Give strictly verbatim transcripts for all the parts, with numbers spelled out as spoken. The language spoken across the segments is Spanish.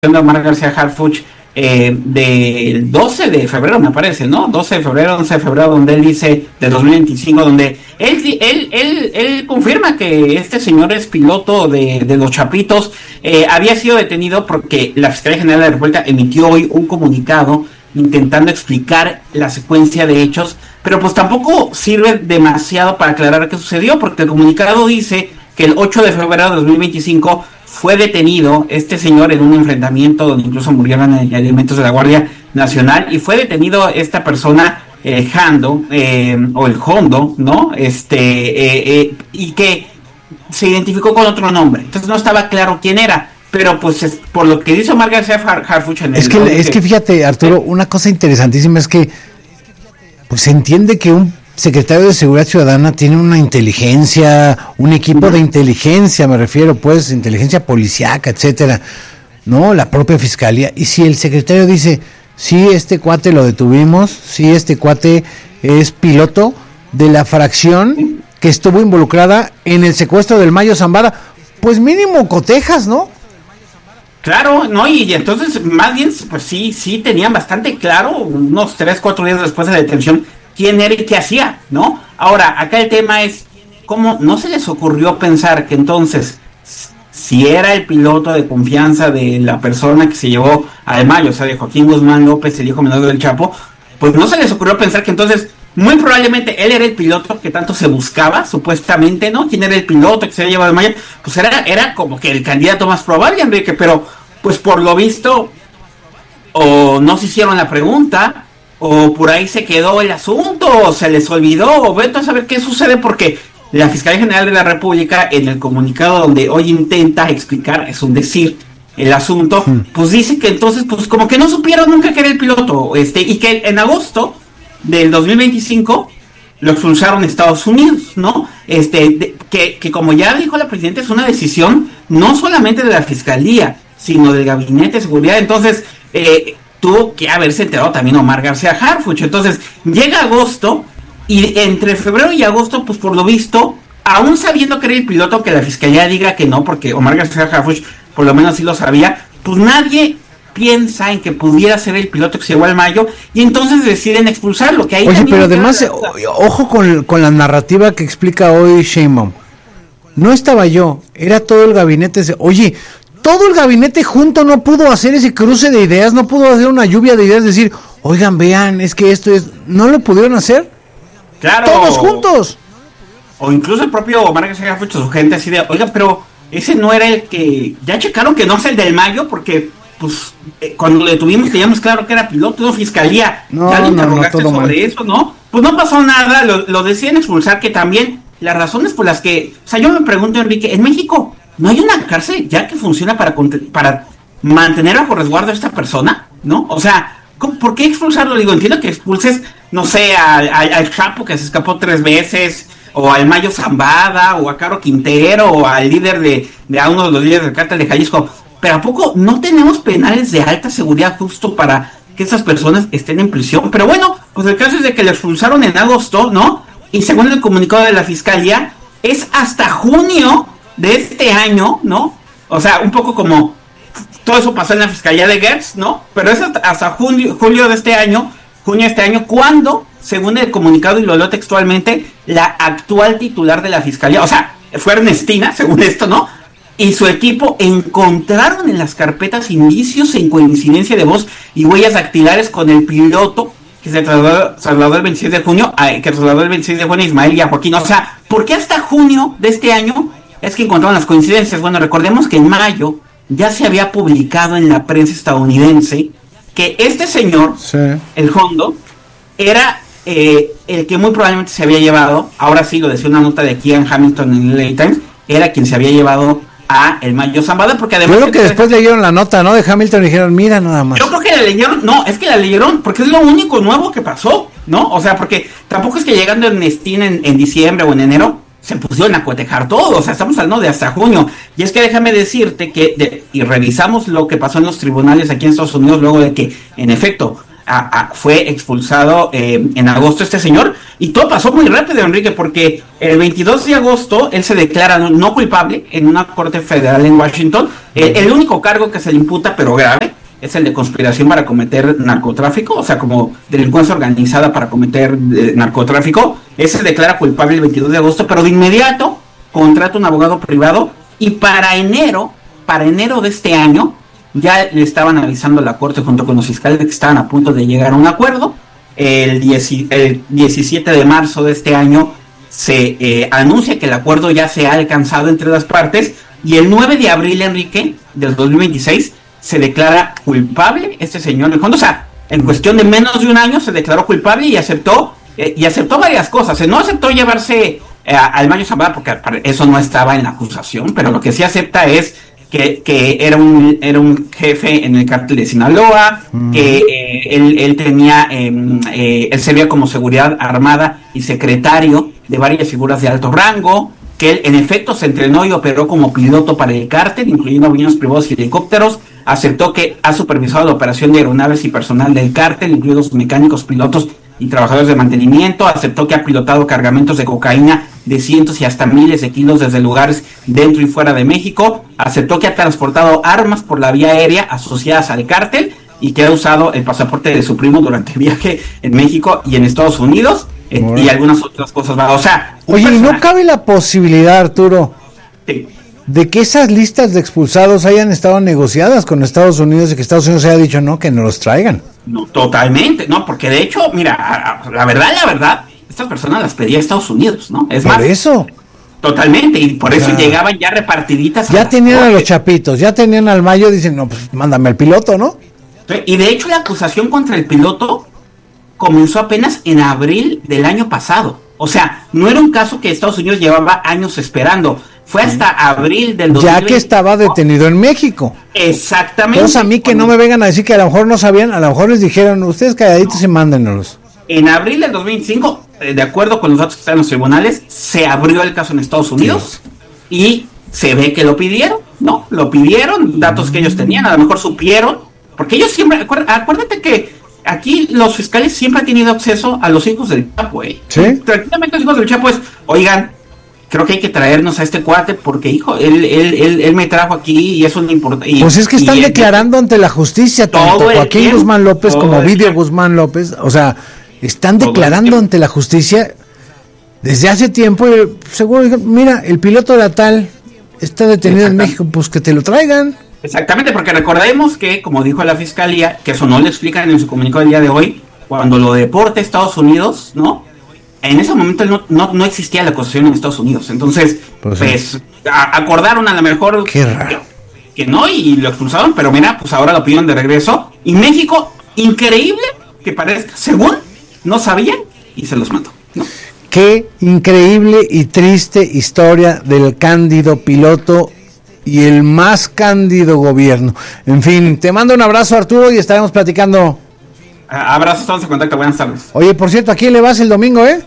de Omar García Harfuch eh, del doce de febrero, me parece, ¿no? doce de febrero, once de febrero, donde él dice, de dos mil veinticinco, donde él él él, él confirma que este señor es piloto de, de los Chapitos. Eh, había sido detenido porque la Fiscalía General de la República emitió hoy un comunicado intentando explicar la secuencia de hechos, pero pues tampoco sirve demasiado para aclarar qué sucedió, porque el comunicado dice que el ocho de febrero de dos mil veinticinco fue detenido este señor en un enfrentamiento donde incluso murieron elementos de la Guardia Nacional, y fue detenido esta persona, el Jando, eh, o el Hondo, ¿no? Este, eh, eh, y que se identificó con otro nombre, entonces no estaba claro quién era, pero pues es, por lo que dice Omar García Harfuch en el... Es que, es que fíjate, Arturo, una cosa interesantísima es que pues se entiende que un secretario de Seguridad Ciudadana tiene una inteligencia, un equipo de inteligencia, me refiero, pues, inteligencia policíaca, etcétera, ¿no? La propia fiscalía. Y si el secretario dice, sí, este cuate lo detuvimos, sí, este cuate es piloto de la fracción que estuvo involucrada en el secuestro del Mayo Zambada, pues mínimo cotejas, ¿no? Claro, no, y entonces, más bien, pues sí, sí tenían bastante claro, unos tres, cuatro días después de la detención, quién era y qué hacía, ¿no? Ahora, acá el tema es, ¿cómo no se les ocurrió pensar que entonces, si era el piloto de confianza de la persona que se llevó al Mayo, o sea, de Joaquín Guzmán López, el hijo menor del Chapo, pues no se les ocurrió pensar que entonces, muy probablemente él era el piloto que tanto se buscaba, supuestamente, ¿no? ¿Quién era el piloto que se había llevado al Mayo? Pues era, era como que el candidato más probable, Enrique, pero pues por lo visto, o no se hicieron la pregunta, o por ahí se quedó el asunto, o se les olvidó, o vete a saber qué sucede, porque la Fiscalía General de la República, en el comunicado donde hoy intenta explicar, es un decir, el asunto, pues dice que entonces, pues como que no supieron nunca que era el piloto, este, y que en agosto del dos mil veinticinco lo expulsaron a Estados Unidos, ¿no? Este, de, que, que como ya dijo la presidenta, es una decisión no solamente de la Fiscalía, sino del Gabinete de Seguridad. Entonces, eh, tuvo que haberse enterado también Omar García Harfuch. Entonces, llega agosto, y entre febrero y agosto, pues por lo visto, aún sabiendo que era el piloto, que la Fiscalía diga que no, porque Omar García Harfuch por lo menos sí lo sabía, pues nadie piensa en que pudiera ser el piloto que se llevó al Mayo, y entonces deciden expulsarlo. Que ahí Oye, pero además, o, ojo con, con la narrativa que explica hoy Sheinbaum. No estaba yo, era todo el gabinete. Oye, todo el gabinete junto no pudo hacer ese cruce de ideas, no pudo hacer una lluvia de ideas, decir, oigan, vean, es que esto es... ¿No lo pudieron hacer? Claro. Todos juntos. O incluso el propio Omar García Harfuch, su gente así de, oigan, pero ese no era el que... Ya checaron que no es el del Mayo, porque... pues eh, cuando lo detuvimos teníamos claro que era piloto, no fiscalía. No, ya le no, interrogaste no, todo sobre mal. eso, ¿no? Pues no pasó nada, lo, lo deciden expulsar, que también las razones por las que... O sea, yo me pregunto, Enrique, en México no hay una cárcel ya que funciona para para mantener bajo resguardo a esta persona, ¿no? O sea, ¿por qué expulsarlo? Digo, entiendo que expulses, no sé, al, al, al Chapo que se escapó tres veces, o al Mayo Zambada, o a Caro Quintero, o al líder de, de a uno de los líderes del cártel de Jalisco. Pero ¿a poco no tenemos penales de alta seguridad justo para que esas personas estén en prisión? Pero bueno, pues el caso es de que le expulsaron en agosto, ¿no? Y según el comunicado de la Fiscalía, es hasta junio de este año, ¿no? O sea, un poco como todo eso pasó en la Fiscalía de Gertz, ¿no? Pero es hasta, hasta junio, julio de este año, junio de este año, cuando, según el comunicado, y lo leo textualmente, la actual titular de la Fiscalía, o sea, fue Ernestina, según esto, ¿no? Y su equipo encontraron en las carpetas indicios en coincidencia de voz y huellas dactilares con el piloto que se trasladó, trasladó el veintiséis de junio, a, que trasladó el veintiséis de junio a Ismael y a Joaquín. O sea, ¿por qué hasta junio de este año es que encontraron las coincidencias? Bueno, recordemos que en mayo ya se había publicado en la prensa estadounidense que este señor, sí, el Hondo, era eh, el que muy probablemente se había llevado, ahora sí lo decía una nota de Kian Hamilton en el L A Times, era quien se había llevado a el Mayo Zambada, porque además... Yo creo que, que después leyeron la nota, ¿no? De Hamilton y dijeron, mira nada más. Yo creo que la leyeron, no, es que la leyeron porque es lo único nuevo que pasó, ¿no? O sea, porque tampoco es que llegando Ernestina en, en diciembre o en enero se pusieron a cotejar todo, o sea, estamos hablando de hasta junio. Y es que déjame decirte que, de, y revisamos lo que pasó en los tribunales aquí en Estados Unidos luego de que, en efecto, a, a, fue expulsado eh, en agosto este señor, y todo pasó muy rápido, Enrique, porque el veintidós de agosto él se declara no, no culpable en una corte federal en Washington. El, el único cargo que se le imputa, pero grave, es el de conspiración para cometer narcotráfico, o sea, como delincuencia organizada para cometer eh, narcotráfico. Él se declara culpable el veintidós de agosto, pero de inmediato contrata un abogado privado, y para enero, para enero de este año, ya le estaban avisando a la corte junto con los fiscales de que estaban a punto de llegar a un acuerdo. El, dieci, el diecisiete de marzo de este año se eh, anuncia que el acuerdo ya se ha alcanzado entre las partes, y el nueve de abril, Enrique, del dos mil veintiséis, se declara culpable este señor. O sea, en cuestión de menos de un año se declaró culpable y aceptó, eh, y aceptó varias cosas. No aceptó llevarse eh, al Mayo Zambada porque eso no estaba en la acusación, pero lo que sí acepta es Que, que era un era un jefe en el cártel de Sinaloa, mm. que eh, él, él tenía, eh, eh, él servía como seguridad armada y secretario de varias figuras de alto rango, que él en efecto se entrenó y operó como piloto para el cártel, incluyendo aviones privados y helicópteros. Aceptó que ha supervisado la operación de aeronaves y personal del cártel, incluidos mecánicos, pilotos y trabajadores de mantenimiento. Aceptó que ha pilotado cargamentos de cocaína de cientos y hasta miles de kilos desde lugares dentro y fuera de México. Aceptó que ha transportado armas por la vía aérea asociadas al cártel, y que ha usado el pasaporte de su primo durante el viaje en México y en Estados Unidos, eh, y algunas otras cosas más. O sea, oye, ¿y no cabe la posibilidad, Arturo, sí, de que esas listas de expulsados hayan estado negociadas con Estados Unidos y que Estados Unidos haya dicho no, que no los traigan? No, totalmente, no, porque de hecho, mira, la verdad, la verdad, estas personas las pedía Estados Unidos, ¿no? Es por más, eso. Totalmente, y por eso ya. llegaban ya repartiditas. Ya tenían cortes. A los chapitos, ya tenían al Mayo, dicen, no, pues mándame al piloto, ¿no? Y de hecho la acusación contra el piloto comenzó apenas en abril del año pasado. O sea, no era un caso que Estados Unidos llevaba años esperando. Fue hasta abril del dos mil veinte. Ya que estaba detenido en México. Exactamente. Entonces a mí que no me vengan a decir que a lo mejor no sabían, a lo mejor les dijeron, ustedes calladitos no. y mándenlos. En abril del dos mil veinticinco, de acuerdo con los datos que están en los tribunales, se abrió el caso en Estados Unidos, sí. y se ve que lo pidieron, ¿no? Lo pidieron, datos mm. que ellos tenían, a lo mejor supieron, porque ellos siempre, acuérdate, acuérdate que aquí los fiscales siempre han tenido acceso a los hijos del Chapo, ¿eh? ¿Sí? Tranquilamente los hijos del Chapo es, oigan, creo que hay que traernos a este cuate porque, hijo, él él él, él me trajo aquí y eso no importa. Y, pues es que están declarando él, ante la justicia, tanto Joaquín tiempo, Guzmán López como Ovidio Guzmán López, o sea, están declarando ante la justicia desde hace tiempo, y seguro, mira, el piloto era tal, está detenido en México, pues que te lo traigan. Exactamente, porque recordemos que, como dijo la fiscalía, que eso no le explican en su comunicado del día de hoy, cuando lo deporte a Estados Unidos, ¿no? En ese momento no, no, no existía la acusación en Estados Unidos. Entonces, pues, pues a, acordaron a lo mejor Qué raro. Que, que no, y lo expulsaron, pero mira, pues ahora lo pidieron de regreso. Y México, increíble que parezca, según, no sabían y se los mandó, ¿no? Qué increíble y triste historia del cándido piloto y el más cándido gobierno. En fin, te mando un abrazo, Arturo, y estaremos platicando. Abrazos, estamos en contacto, buenas tardes. Oye, por cierto, ¿a quién le vas el domingo, eh?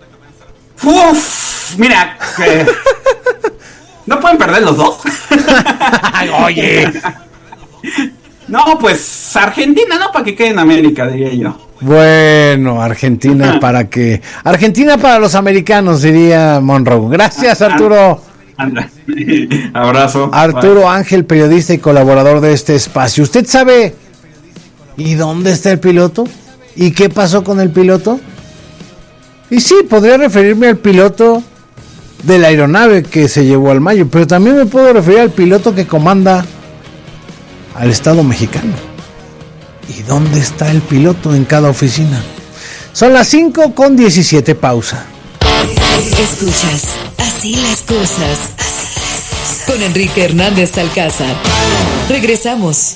Uf, mira, que no pueden perder los dos. Ay, oye. No, pues Argentina, ¿no? Para que quede en América, diría yo. Bueno, Argentina para que... Argentina para los americanos, diría Monroe. Gracias, Arturo. Anda. Abrazo. Arturo Bye. Ángel, periodista y colaborador de este espacio. ¿Usted sabe y dónde está el piloto? ¿Y qué pasó con el piloto? Y sí, podría referirme al piloto de la aeronave que se llevó al Mayo, pero también me puedo referir al piloto que comanda al Estado mexicano. ¿Y dónde está el piloto en cada oficina? Son las cinco con diecisiete, pausa. Escuchas Así las cosas, así las cosas, con Enrique Hernández Alcázar. Regresamos.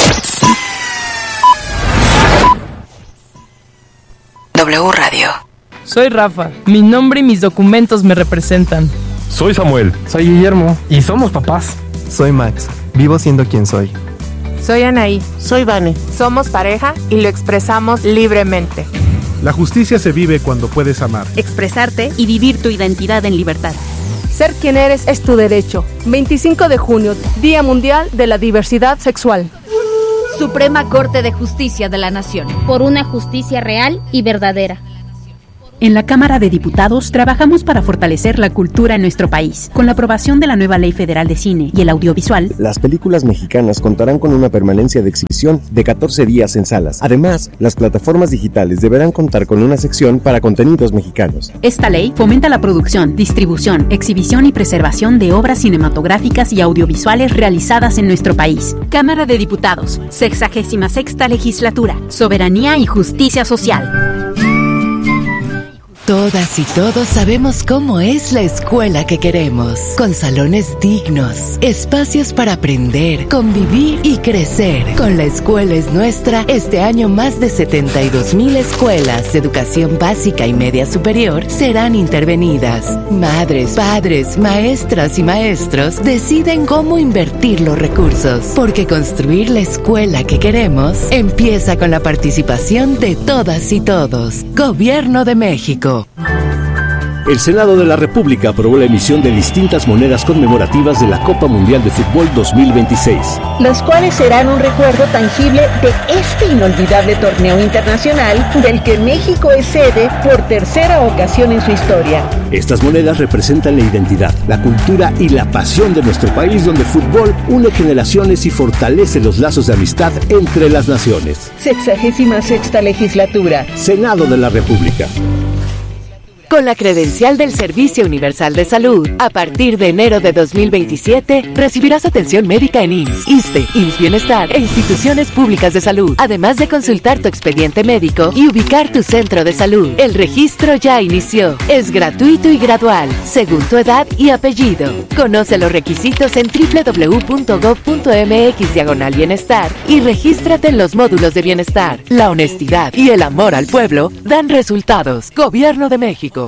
W Radio. Soy Rafa, mi nombre y mis documentos me representan. Soy Samuel. Soy Guillermo. Y somos papás. Soy Max, vivo siendo quien soy. Soy Anaí. Soy Vane. Somos pareja y lo expresamos libremente. La justicia se vive cuando puedes amar, expresarte y vivir tu identidad en libertad. Ser quien eres es tu derecho. veinticinco de junio, Día Mundial de la Diversidad Sexual. Suprema Corte de Justicia de la Nación. Por una justicia real y verdadera. En la Cámara de Diputados trabajamos para fortalecer la cultura en nuestro país. Con la aprobación de la nueva Ley Federal de Cine y el Audiovisual, las películas mexicanas contarán con una permanencia de exhibición de catorce días en salas. Además, las plataformas digitales deberán contar con una sección para contenidos mexicanos. Esta ley fomenta la producción, distribución, exhibición y preservación de obras cinematográficas y audiovisuales realizadas en nuestro país. Cámara de Diputados, sexagésima sexta legislatura. Soberanía y justicia social. Todas y todos sabemos cómo es la escuela que queremos, con salones dignos, espacios para aprender, convivir y crecer. Con La Escuela es Nuestra, este año más de setenta y dos mil escuelas de educación básica y media superior serán intervenidas. Madres, padres, maestras y maestros deciden cómo invertir los recursos, porque construir la escuela que queremos empieza con la participación de todas y todos. Gobierno de México. El Senado de la República aprobó la emisión de distintas monedas conmemorativas de la Copa Mundial de Fútbol dos mil veintiséis. Las cuales serán un recuerdo tangible de este inolvidable torneo internacional del que México es sede por tercera ocasión en su historia. Estas monedas representan la identidad, la cultura y la pasión de nuestro país, donde el fútbol une generaciones y fortalece los lazos de amistad entre las naciones. Sexagésima sexta legislatura. Senado de la República. Con la credencial del Servicio Universal de Salud, a partir de enero de dos mil veintisiete, recibirás atención médica en I M S S, ISSSTE, I M S S Bienestar e instituciones públicas de salud, además de consultar tu expediente médico y ubicar tu centro de salud. El registro ya inició. Es gratuito y gradual, según tu edad y apellido. Conoce los requisitos en doble u doble u doble u punto gob punto eme equis diagonal bienestar y regístrate en los módulos de bienestar. La honestidad y el amor al pueblo dan resultados. Gobierno de México.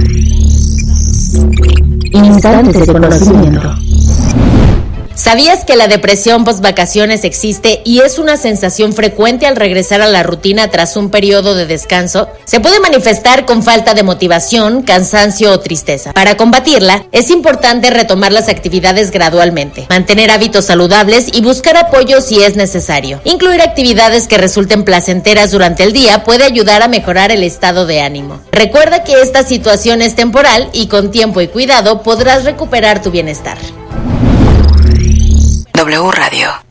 Instantes de conocimiento. ¿Sabías que la depresión post-vacaciones existe y es una sensación frecuente al regresar a la rutina tras un periodo de descanso? Se puede manifestar con falta de motivación, cansancio o tristeza. Para combatirla, es importante retomar las actividades gradualmente, mantener hábitos saludables y buscar apoyo si es necesario. Incluir actividades que resulten placenteras durante el día puede ayudar a mejorar el estado de ánimo. Recuerda que esta situación es temporal y con tiempo y cuidado podrás recuperar tu bienestar. W Radio.